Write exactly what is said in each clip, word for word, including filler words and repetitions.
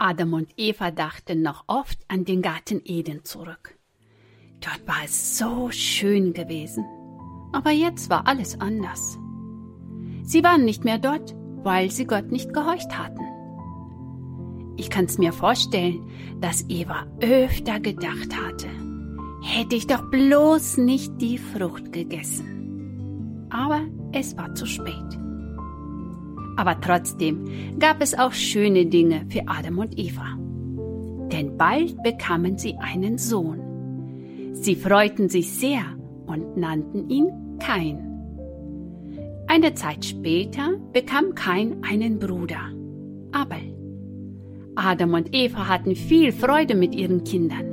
Adam und Eva dachten noch oft an den Garten Eden zurück. Dort war es so schön gewesen. Aber jetzt war alles anders. Sie waren nicht mehr dort, weil sie Gott nicht gehorcht hatten. Ich kann's mir vorstellen, dass Eva öfter gedacht hatte, hätte ich doch bloß nicht die Frucht gegessen. Aber es war zu spät. Aber trotzdem gab es auch schöne Dinge für Adam und Eva. Denn bald bekamen sie einen Sohn. Sie freuten sich sehr und nannten ihn Kain. Eine Zeit später bekam Kain einen Bruder, Abel. Adam und Eva hatten viel Freude mit ihren Kindern.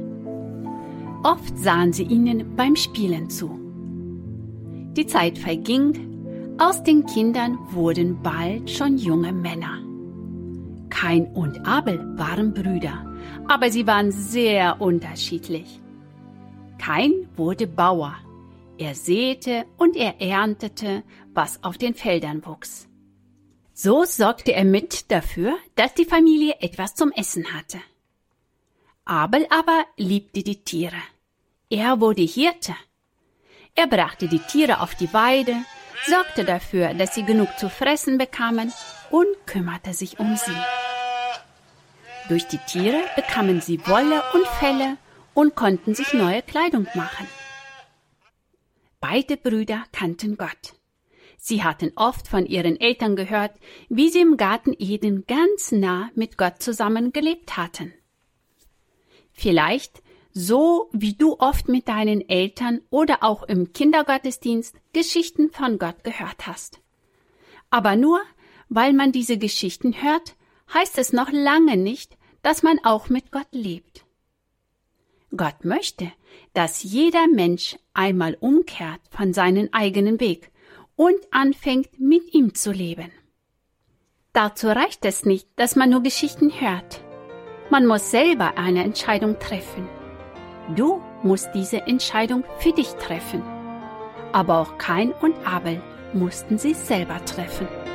Oft sahen sie ihnen beim Spielen zu. Die Zeit verging, aus den Kindern wurden bald schon junge Männer. Kain und Abel waren Brüder, aber sie waren sehr unterschiedlich. Kain wurde Bauer. Er säte und er erntete, was auf den Feldern wuchs. So sorgte er mit dafür, dass die Familie etwas zum Essen hatte. Abel aber liebte die Tiere. Er wurde Hirte. Er brachte die Tiere auf die Weide, sorgte dafür, dass sie genug zu fressen bekamen und kümmerte sich um sie. Durch die Tiere bekamen sie Wolle und Felle und konnten sich neue Kleidung machen. Beide Brüder kannten Gott. Sie hatten oft von ihren Eltern gehört, wie sie im Garten Eden ganz nah mit Gott zusammen gelebt hatten. Vielleicht so, wie du oft mit deinen Eltern oder auch im Kindergottesdienst Geschichten von Gott gehört hast. Aber nur, weil man diese Geschichten hört, heißt es noch lange nicht, dass man auch mit Gott lebt. Gott möchte, dass jeder Mensch einmal umkehrt von seinem eigenen Weg und anfängt, mit ihm zu leben. Dazu reicht es nicht, dass man nur Geschichten hört. Man muss selber eine Entscheidung treffen. Du musst diese Entscheidung für dich treffen. Aber auch Kain und Abel mussten sie selber treffen.